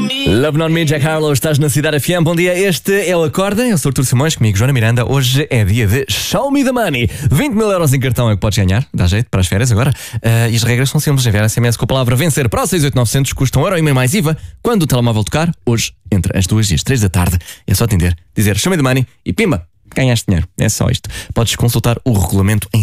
Love Not Me, Jack Harlow, estás na Cidade FM. Bom dia, este é o Acorda. Eu sou o Artur Simões, comigo Joana Miranda. Hoje é dia de Show Me the Money. 20 mil euros em cartão é o que podes ganhar. Dá jeito para as férias agora. E as regras são simples. Enviar SMS com a palavra vencer para o 68900, custa €1,5 mais IVA. Quando o telemóvel tocar, hoje, entre as 2 e as 3 da tarde, é só atender, dizer Show Me the Money e pimba, ganhaste dinheiro. É só isto. Podes consultar o regulamento em